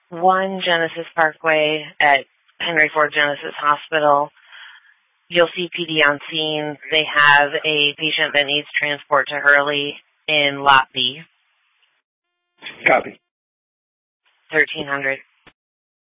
1 Genesis Parkway at Henry Ford Genesis Hospital. You'll see PD on scene. They have a patient that needs transport to Hurley in Lot B. Copy. 1300.